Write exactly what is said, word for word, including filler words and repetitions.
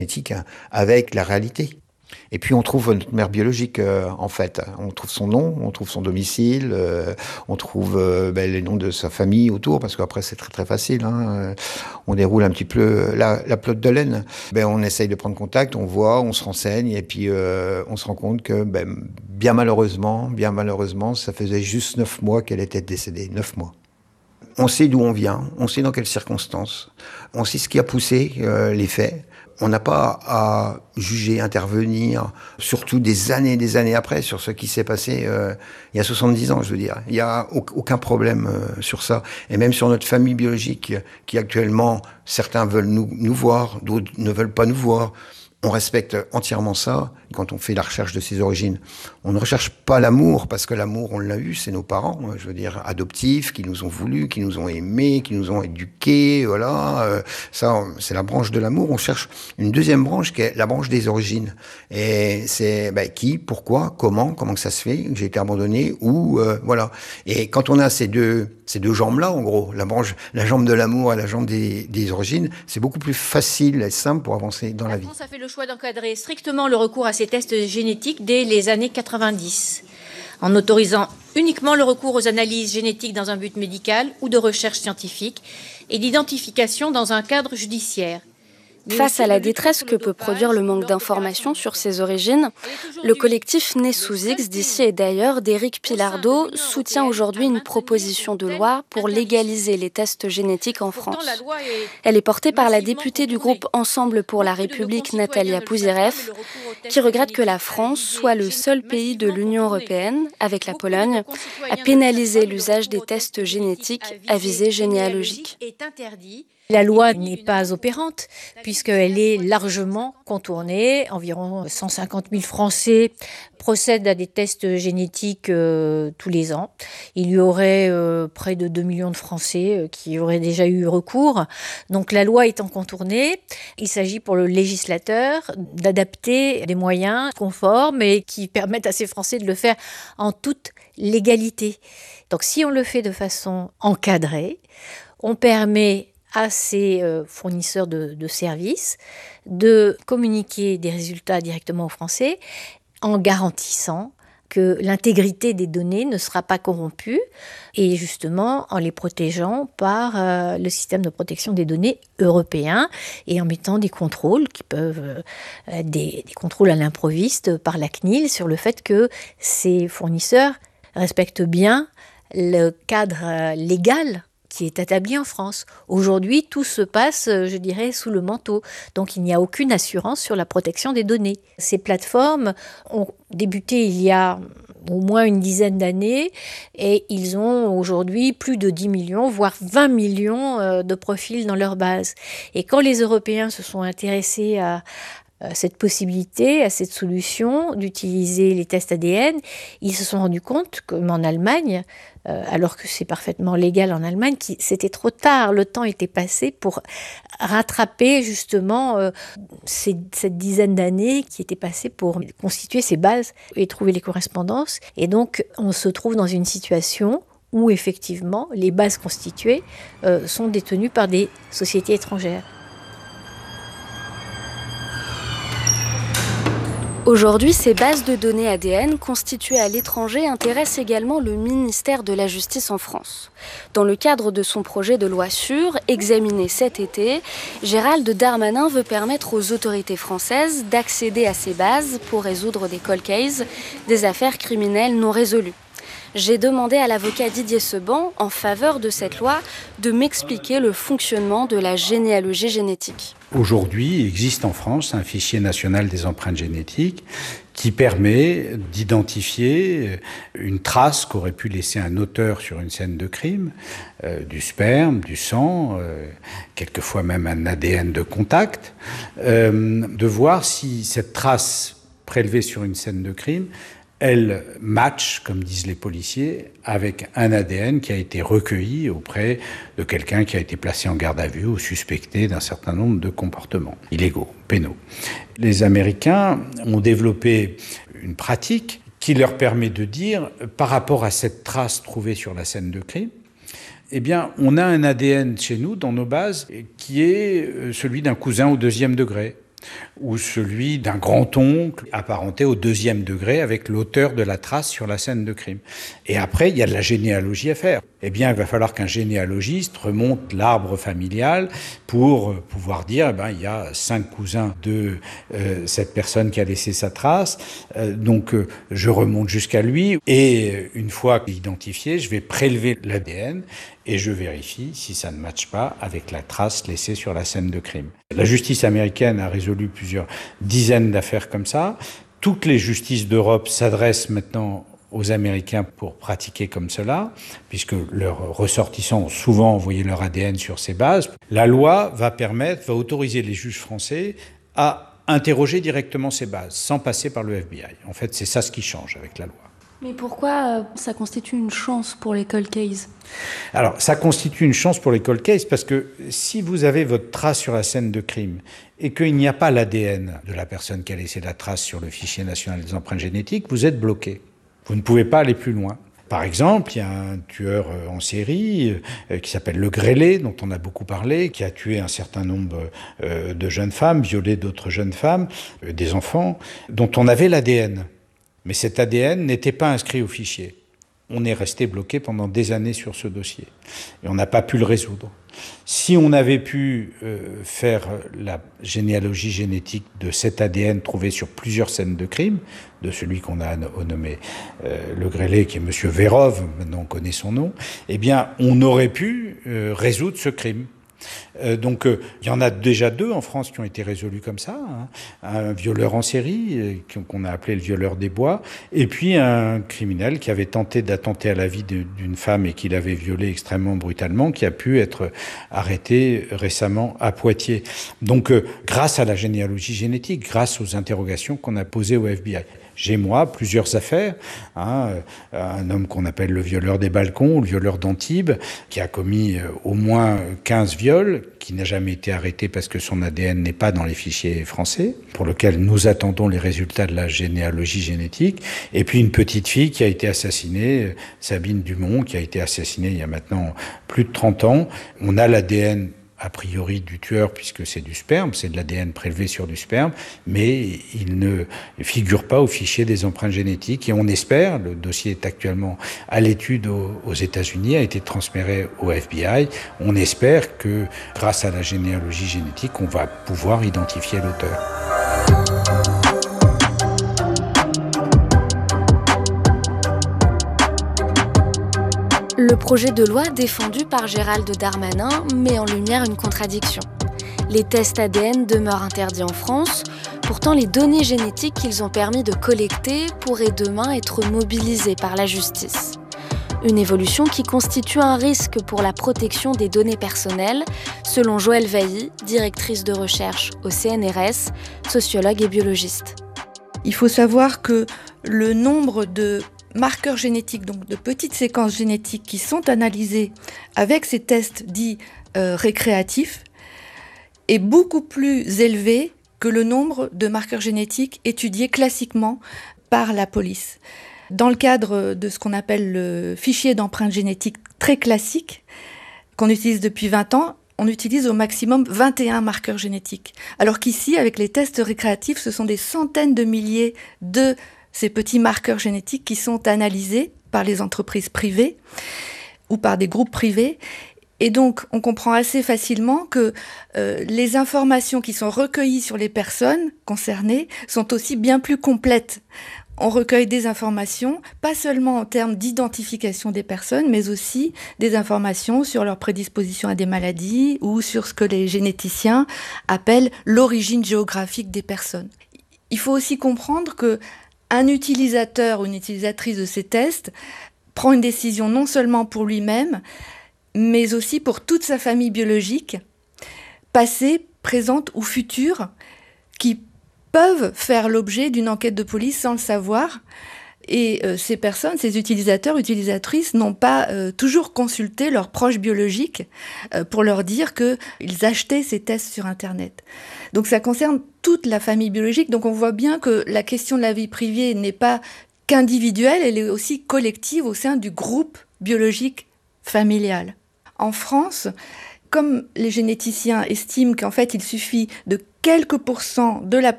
génétique avec la réalité. Et puis on trouve notre mère biologique euh, en fait. On trouve son nom, on trouve son domicile, euh, on trouve euh, ben, les noms de sa famille autour, parce qu'après c'est très très facile. Hein. On déroule un petit peu la, la pelote de laine. Ben, on essaye de prendre contact, on voit, on se renseigne, et puis euh, on se rend compte que ben, bien malheureusement, bien malheureusement, ça faisait juste neuf mois qu'elle était décédée. Neuf mois. On sait d'où on vient, on sait dans quelles circonstances, on sait ce qui a poussé euh, les faits. On n'a pas à juger, intervenir, surtout des années et des années après, sur ce qui s'est passé euh, il y a soixante-dix ans, je veux dire. Il n'y a aucun problème euh, sur ça. Et même sur notre famille biologique, qui actuellement, certains veulent nous, nous voir, d'autres ne veulent pas nous voir. On respecte entièrement ça quand on fait la recherche de ses origines. On ne recherche pas l'amour, parce que l'amour, on l'a eu, c'est nos parents, je veux dire, adoptifs, qui nous ont voulu, qui nous ont aimés, qui nous ont éduqués, voilà. Euh, ça, c'est la branche de l'amour. On cherche une deuxième branche qui est la branche des origines. Et c'est ben, qui, pourquoi, comment, comment que ça se fait, que j'ai été abandonné, ou euh, voilà. Et quand on a ces deux, ces deux jambes-là, en gros, la branche, la jambe de l'amour et la jambe des, des origines, c'est beaucoup plus facile et simple pour avancer dans la, la vie. France a fait le choix d'encadrer strictement le recours à ces tests génétiques dès les années quatre-vingt-dix, en autorisant uniquement le recours aux analyses génétiques dans un but médical ou de recherche scientifique et d'identification dans un cadre judiciaire. Face à la détresse que peut produire le manque d'informations sur ses origines, le collectif Né sous X d'ici et d'ailleurs d'Éric Pilardeau soutient aujourd'hui une proposition de loi pour légaliser les tests génétiques en France. Elle est portée par la députée du groupe Ensemble pour la République, Natalia Pouzyreff, qui regrette que la France soit le seul pays de l'Union européenne, avec la Pologne, à pénaliser l'usage des tests génétiques à visée généalogique. La loi n'est pas opérante puisqu'elle est largement contournée. Environ cent cinquante mille Français procèdent à des tests génétiques euh, tous les ans. Il y aurait euh, près de deux millions de Français euh, qui auraient déjà eu recours. Donc la loi étant contournée, il s'agit pour le législateur d'adapter des moyens conformes et qui permettent à ces Français de le faire en toute légalité. Donc si on le fait de façon encadrée, on permet à ces euh, fournisseurs de, de services de communiquer des résultats directement aux Français en garantissant que l'intégrité des données ne sera pas corrompue et justement en les protégeant par euh, le système de protection des données européen et en mettant des contrôles qui peuvent euh, être des, des contrôles à l'improviste par la C N I L sur le fait que ces fournisseurs respectent bien le cadre euh, légal qui est établi en France. Aujourd'hui, tout se passe, je dirais, sous le manteau. Donc, il n'y a aucune assurance sur la protection des données. Ces plateformes ont débuté il y a au moins une dizaine d'années et ils ont aujourd'hui plus de dix millions, voire vingt millions de profils dans leur base. Et quand les Européens se sont intéressés à cette possibilité, à cette solution d'utiliser les tests A D N, ils se sont rendus compte, comme en Allemagne, euh, alors que c'est parfaitement légal en Allemagne, que c'était trop tard, le temps était passé pour rattraper justement euh, ces, cette dizaine d'années qui étaient passées pour constituer ces bases et trouver les correspondances. Et donc, on se trouve dans une situation où effectivement, les bases constituées euh, sont détenues par des sociétés étrangères. Aujourd'hui, ces bases de données A D N constituées à l'étranger intéressent également le ministère de la Justice en France. Dans le cadre de son projet de loi sûre, examiné cet été, Gérald Darmanin veut permettre aux autorités françaises d'accéder à ces bases pour résoudre des cold cases, des affaires criminelles non résolues. J'ai demandé à l'avocat Didier Seban, en faveur de cette loi, de m'expliquer le fonctionnement de la généalogie génétique. Aujourd'hui, il existe en France un fichier national des empreintes génétiques qui permet d'identifier une trace qu'aurait pu laisser un auteur sur une scène de crime, euh, du sperme, du sang, euh, quelquefois même un A D N de contact, euh, de voir si cette trace prélevée sur une scène de crime elle match, comme disent les policiers, avec un A D N qui a été recueilli auprès de quelqu'un qui a été placé en garde à vue ou suspecté d'un certain nombre de comportements illégaux, pénaux. Les Américains ont développé une pratique qui leur permet de dire, par rapport à cette trace trouvée sur la scène de crime, eh bien, on a un A D N chez nous, dans nos bases, qui est celui d'un cousin au deuxième degré. ou celui d'un grand-oncle apparenté au deuxième degré avec l'auteur de la trace sur la scène de crime. Et après, il y a de la généalogie à faire. Eh bien, il va falloir qu'un généalogiste remonte l'arbre familial pour pouvoir dire, eh ben, il y a cinq cousins de euh, cette personne qui a laissé sa trace, euh, donc euh, je remonte jusqu'à lui, et une fois identifié, je vais prélever l'A D N et je vérifie si ça ne matche pas avec la trace laissée sur la scène de crime. La justice américaine a résolu plusieurs dizaines d'affaires comme ça. Toutes les justices d'Europe s'adressent maintenant aux Américains pour pratiquer comme cela, puisque leurs ressortissants ont souvent envoyé leur A D N sur ces bases. La loi va permettre, va autoriser les juges français à interroger directement ces bases, sans passer par le F B I. En fait, c'est ça ce qui change avec la loi. Mais pourquoi euh, ça constitue une chance pour les cold cases ? Alors, ça constitue une chance pour les cold cases parce que si vous avez votre trace sur la scène de crime et qu'il n'y a pas l'A D N de la personne qui a laissé la trace sur le fichier national des empreintes génétiques, vous êtes bloqué. Vous ne pouvez pas aller plus loin. Par exemple, il y a un tueur en série qui s'appelle Le Grêlé, dont on a beaucoup parlé, qui a tué un certain nombre de jeunes femmes, violé d'autres jeunes femmes, des enfants, dont on avait l'A D N. Mais cet A D N n'était pas inscrit au fichier. On est resté bloqué pendant des années sur ce dossier. Et on n'a pas pu le résoudre. Si on avait pu euh, faire la généalogie génétique de cet A D N trouvé sur plusieurs scènes de crime, de celui qu'on a nommé euh, Le Grêlé, qui est monsieur Vérov, maintenant on connaît son nom, eh bien, on aurait pu euh, résoudre ce crime. Euh, donc, euh, il y en a déjà deux en France qui ont été résolus comme ça. Hein. Un violeur en série, euh, qu'on a appelé le violeur des bois, et puis un criminel qui avait tenté d'attenter à la vie de, d'une femme et qui l'avait violée extrêmement brutalement, qui a pu être arrêté récemment à Poitiers. Donc, euh, grâce à la généalogie génétique, grâce aux interrogations qu'on a posées au F B I. J'ai, moi, plusieurs affaires. Hein, un homme qu'on appelle le violeur des balcons, ou le violeur d'Antibes, qui a commis au moins quinze viols, qui n'a jamais été arrêté parce que son A D N n'est pas dans les fichiers français, pour lequel nous attendons les résultats de la généalogie génétique. Et puis une petite fille qui a été assassinée, Sabine Dumont, qui a été assassinée il y a maintenant plus de trente ans. On a l'A D N a priori du tueur, puisque c'est du sperme, c'est de l'A D N prélevé sur du sperme, mais il ne figure pas au fichier des empreintes génétiques. Et on espère, le dossier est actuellement à l'étude aux, aux États-Unis, a été transféré au F B I, on espère que grâce à la généalogie génétique, on va pouvoir identifier l'auteur. Le projet de loi défendu par Gérald Darmanin met en lumière une contradiction. Les tests A D N demeurent interdits en France, pourtant les données génétiques qu'ils ont permis de collecter pourraient demain être mobilisées par la justice. Une évolution qui constitue un risque pour la protection des données personnelles, selon Joëlle Vailly, directrice de recherche au C N R S, sociologue et biologiste. Il faut savoir que le nombre de marqueurs génétiques, donc de petites séquences génétiques qui sont analysées avec ces tests dits euh, récréatifs, est beaucoup plus élevé que le nombre de marqueurs génétiques étudiés classiquement par la police. Dans le cadre de ce qu'on appelle le fichier d'empreintes génétiques très classique, qu'on utilise depuis vingt ans, on utilise au maximum vingt et un marqueurs génétiques. Alors qu'ici, avec les tests récréatifs, ce sont des centaines de milliers de ces petits marqueurs génétiques qui sont analysés par les entreprises privées ou par des groupes privés. Et donc, on comprend assez facilement que euh, les informations qui sont recueillies sur les personnes concernées sont aussi bien plus complètes. On recueille des informations, pas seulement en termes d'identification des personnes, mais aussi des informations sur leur prédisposition à des maladies ou sur ce que les généticiens appellent l'origine géographique des personnes. Il faut aussi comprendre que un utilisateur ou une utilisatrice de ces tests prend une décision non seulement pour lui-même, mais aussi pour toute sa famille biologique, passée, présente ou future, qui peuvent faire l'objet d'une enquête de police sans le savoir. Et euh, ces personnes, ces utilisateurs, utilisatrices, n'ont pas euh, toujours consulté leurs proches biologiques euh, pour leur dire qu'ils achetaient ces tests sur Internet. Donc ça concerne toute la famille biologique. Donc on voit bien que la question de la vie privée n'est pas qu'individuelle, elle est aussi collective au sein du groupe biologique familial. En France, comme les généticiens estiment qu'en fait il suffit de quelques pourcents de la